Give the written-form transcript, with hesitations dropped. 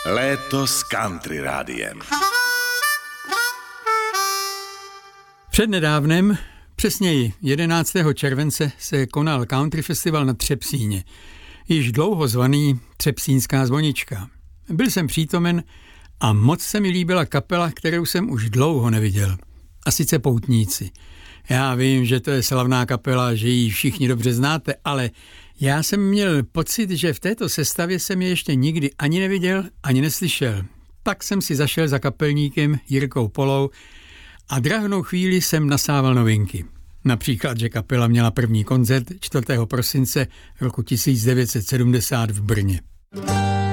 Léto s country rádiem. Přednedávnem, přesněji 11. července, se konal country festival na Třepsíně, již dlouho zvaný Třepsínská zvonička. Byl jsem přítomen a moc se mi líbila kapela, kterou jsem už dlouho neviděl. A sice Poutníci. Já vím, že to je slavná kapela, že ji všichni dobře znáte, ale já jsem měl pocit, že v této sestavě jsem je ještě nikdy ani neviděl, ani neslyšel. Tak jsem si zašel za kapelníkem Jirkou Polou a drahnou chvíli jsem nasával novinky. Například, že kapela měla první koncert 4. prosince roku 1970 v Brně.